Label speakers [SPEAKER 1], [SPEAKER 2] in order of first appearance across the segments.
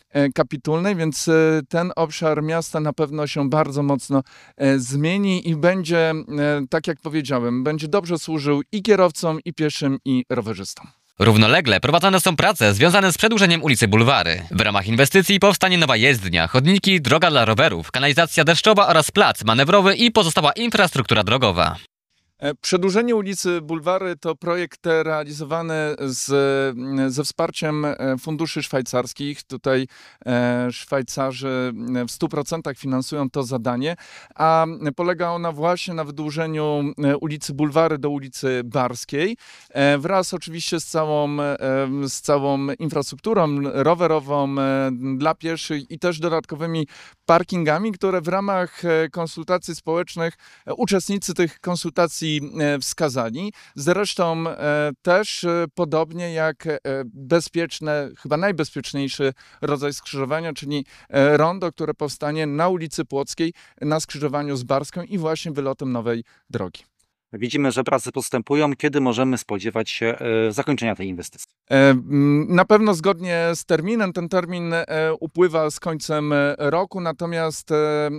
[SPEAKER 1] kapitulnej, więc ten obszar miasta na pewno się bardzo mocno zmieni i będzie, tak jak powiedziałem, będzie dobrze służył i kierowcom, i pieszym, i rowerzystom.
[SPEAKER 2] Równolegle prowadzone są prace związane z przedłużeniem ulicy Bulwary. W ramach inwestycji powstanie nowa jezdnia, chodniki, droga dla rowerów, kanalizacja deszczowa oraz plac manewrowy i pozostała infrastruktura drogowa.
[SPEAKER 1] Przedłużenie ulicy Bulwary to projekt realizowany ze wsparciem funduszy szwajcarskich. Tutaj Szwajcarzy w 100% finansują to zadanie, a polega ona właśnie na wydłużeniu ulicy Bulwary do ulicy Barskiej, wraz oczywiście z całą infrastrukturą rowerową dla pieszych i też dodatkowymi parkingami, które w ramach konsultacji społecznych uczestnicy tych konsultacji wskazali. Zresztą też podobnie jak bezpieczne, chyba najbezpieczniejszy rodzaj skrzyżowania, czyli rondo, które powstanie na ulicy Płockiej na skrzyżowaniu z Barską i właśnie wylotem nowej drogi.
[SPEAKER 3] Widzimy, że prace postępują. Kiedy możemy spodziewać się zakończenia tej inwestycji?
[SPEAKER 1] Na pewno zgodnie z terminem. Ten termin upływa z końcem roku, natomiast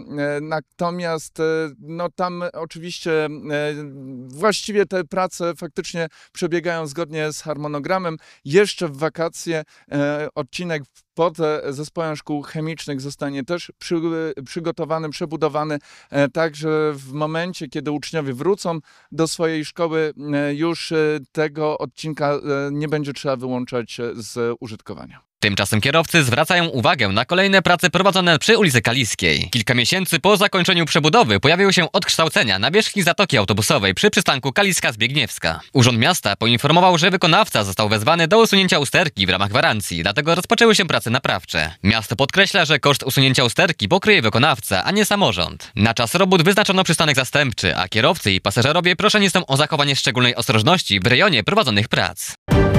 [SPEAKER 1] no tam oczywiście właściwie te prace faktycznie przebiegają zgodnie z harmonogramem. Jeszcze w wakacje odcinek pod zespołem szkół chemicznych zostanie też przygotowany, przebudowany, tak że w momencie, kiedy uczniowie wrócą do swojej szkoły, już tego odcinka nie będzie trzeba wyłączać z użytkowania.
[SPEAKER 2] Tymczasem kierowcy zwracają uwagę na kolejne prace prowadzone przy ulicy Kaliskiej. Kilka miesięcy po zakończeniu przebudowy pojawiły się odkształcenia nawierzchni zatoki autobusowej przy przystanku Kaliska-Zbigniewska. Urząd Miasta poinformował, że wykonawca został wezwany do usunięcia usterki w ramach gwarancji, dlatego rozpoczęły się prace naprawcze. Miasto podkreśla, że koszt usunięcia usterki pokryje wykonawca, a nie samorząd. Na czas robót wyznaczono przystanek zastępczy, a kierowcy i pasażerowie proszeni są o zachowanie szczególnej ostrożności w rejonie prowadzonych prac.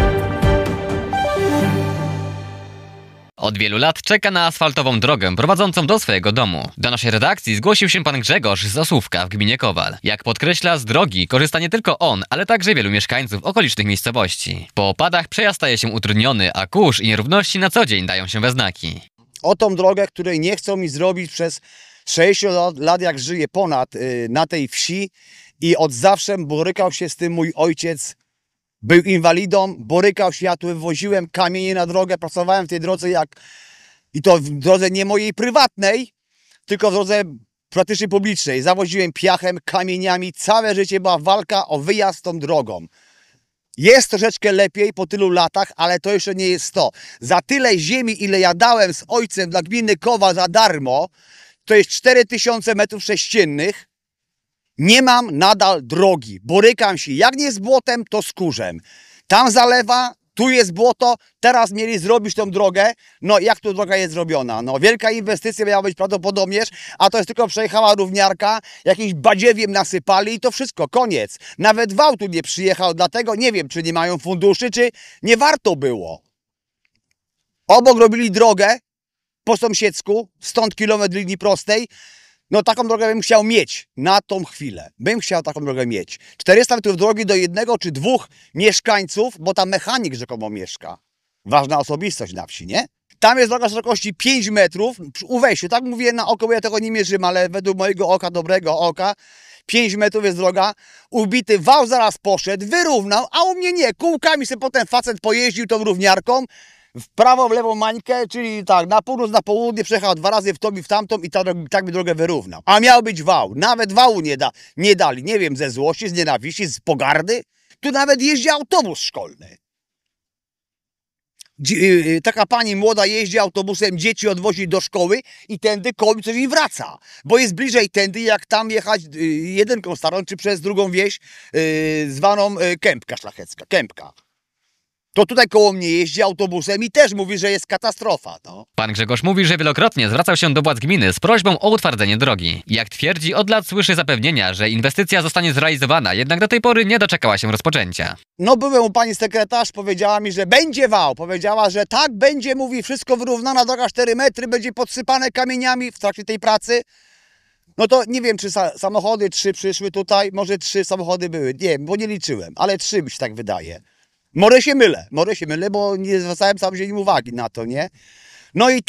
[SPEAKER 2] Od wielu lat czeka na asfaltową drogę prowadzącą do swojego domu. Do naszej redakcji zgłosił się pan Grzegorz z Osówka w gminie Kowal. Jak podkreśla, z drogi korzysta nie tylko on, ale także wielu mieszkańców okolicznych miejscowości. Po opadach przejazd staje się utrudniony, a kurz i nierówności na co dzień dają się we znaki.
[SPEAKER 4] O tą drogę, której nie chcą mi zrobić przez 60 lat, jak żyję ponad na tej wsi i od zawsze borykał się z tym mój ojciec. Był inwalidą, borykał się, ja tu wywoziłem kamienie na drogę, pracowałem w tej drodze i to w drodze nie mojej prywatnej, tylko w drodze praktycznie publicznej. Zawoziłem piachem, kamieniami, całe życie była walka o wyjazd tą drogą. Jest troszeczkę lepiej po tylu latach, ale to jeszcze nie jest to. Za tyle ziemi, ile ja dałem z ojcem dla gminy Kowal za darmo, to jest 4000 m². Nie mam nadal drogi. Borykam się jak nie z błotem, to z kurzem. Tam zalewa, tu jest błoto, teraz mieli zrobić tą drogę. No jak tu droga jest zrobiona? No wielka inwestycja miała być prawdopodobnież, a to jest tylko przejechała równiarka, jakimś badziewiem nasypali i to wszystko, koniec. Nawet wał tu nie przyjechał, dlatego nie wiem, czy nie mają funduszy, czy nie warto było. Obok robili drogę po sąsiedzku, stąd kilometr linii prostej. No taką drogę bym chciał mieć na tą chwilę. Bym chciał taką drogę mieć. 400 metrów drogi do jednego czy dwóch mieszkańców, bo tam mechanik rzekomo mieszka. Ważna osobistość na wsi, nie? Tam jest droga szerokości 5 metrów u wejściu. Tak mówię na oko, bo ja tego nie mierzymy, ale według mojego oka, dobrego oka, 5 metrów jest droga. Ubity wał zaraz poszedł, wyrównał, a u mnie nie. Kółkami sobie potem facet pojeździł tą równiarką. W prawo, w lewą mańkę, czyli tak, na północ, na południe, przejechał 2 razy w tą i w tamtą i tak mi drogę wyrównał. A miał być wał. Nawet wału nie dali. Nie wiem, ze złości, z nienawiści, z pogardy. Tu nawet jeździ autobus szkolny. Taka pani młoda jeździ autobusem, dzieci odwozi do szkoły i tędy koło coś im wraca. Bo jest bliżej tędy, jak tam jechać jedynką starą, czy przez drugą wieś zwaną Kępka Szlachecka. Kępka. To tutaj koło mnie jeździ autobusem i też mówi, że jest katastrofa. No.
[SPEAKER 2] Pan Grzegorz mówi, że wielokrotnie zwracał się do władz gminy z prośbą o utwardzenie drogi. Jak twierdzi, od lat słyszy zapewnienia, że inwestycja zostanie zrealizowana, jednak do tej pory nie doczekała się rozpoczęcia.
[SPEAKER 4] No byłem u pani sekretarz, powiedziała mi, że będzie wał. Powiedziała, że tak będzie, mówi, wszystko wyrównana, droga 4 metry, będzie podsypane kamieniami w trakcie tej pracy. No to nie wiem, czy samochody 3 przyszły tutaj, może 3 samochody były, nie wiem, bo nie liczyłem, ale 3 mi się tak wydaje. Może się mylę, bo nie zwracałem sam się nim uwagi na to, nie? No i